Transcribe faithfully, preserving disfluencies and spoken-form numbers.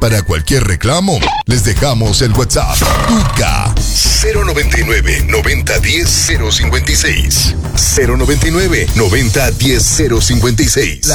Para cualquier reclamo, les dejamos el WhatsApp. Tuca. cero noventa y nueve, noventa diez, cero cincuenta y seis. cero noventa y nueve, noventa diez, cero cincuenta y seis.